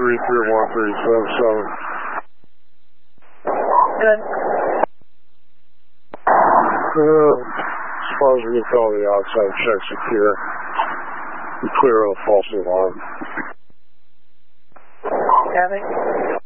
331-377. Good. As far as we can tell, the outside check secure. We clear of the false alarm. Copy.